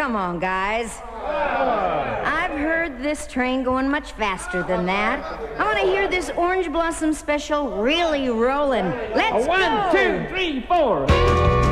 Come on, guys. I've heard this train going much faster than that. I want to hear this Orange Blossom special really rolling. Let's go! 1, 2, 3, 4.